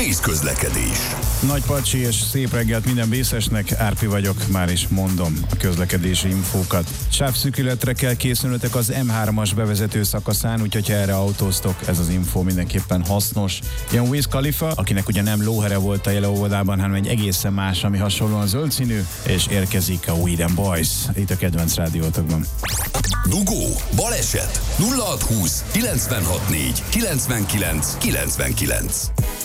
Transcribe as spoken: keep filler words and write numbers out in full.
Waze közlekedés. Nagy pacsi és szép reggelt minden vészesnek, Árpi vagyok, már is mondom a közlekedési infókat. Sávszűkületre kell készülnötek az em hármas bevezető szakaszán, úgyhogy ha erre autóztok, ez az info mindenképpen hasznos. Jön Wiz Khalifa, akinek ugye nem lóhere volt a Yellow-óvodában, hanem egy egészen más, ami hasonlóan zöld színű, és érkezik a Weed and Boys itt a kedvenc rádiótokban. Dugó, baleset, nulla hat húsz kilencvenhat négy kilencvenkilenc kilencvenkilenc.